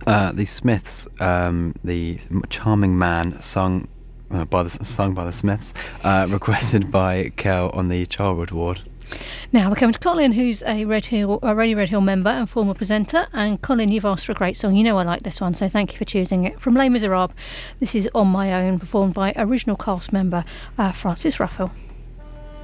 The Smiths, the Charming Man, sung by the Smiths, requested by Kel on the Childwood ward. Now we're coming to Colin, who's a Radio Red Hill member and former presenter. And Colin, you've asked for a great song. You know I like this one, so thank you for choosing it. From Les Miserables, this is On My Own, performed by original cast member Francis Ruffell.